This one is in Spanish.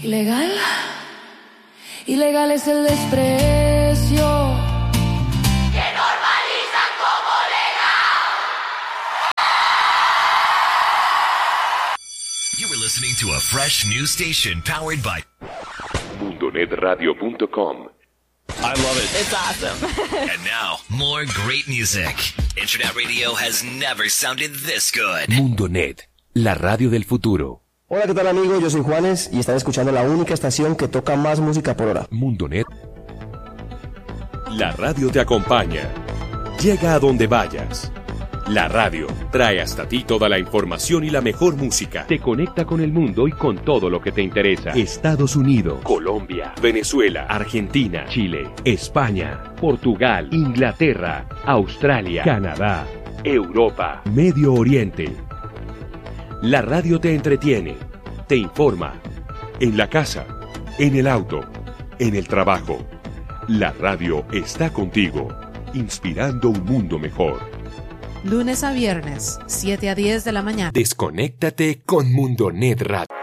Ilegal, ilegal es el desprecio que normalizan como legal. You were listening to a fresh new station powered by mundonetradio.com. I love it. It's awesome. And now, more great music. Internet radio has never sounded this good. Mundonet, la radio del futuro. Hola, ¿qué tal amigos? Yo soy Juanes y están escuchando la única estación que toca más música por hora. Mundonet. La radio te acompaña. Llega a donde vayas. La radio trae hasta ti toda la información y la mejor música. Te conecta con el mundo y con todo lo que te interesa. Estados Unidos, Colombia, Venezuela, Argentina, Chile, España, Portugal, Inglaterra, Australia, Canadá, Europa, Medio Oriente. La radio te entretiene, te informa, en la casa, en el auto, en el trabajo. La radio está contigo, inspirando un mundo mejor. Lunes a viernes, 7 a 10 de la mañana. Desconéctate con Mundonet Radio.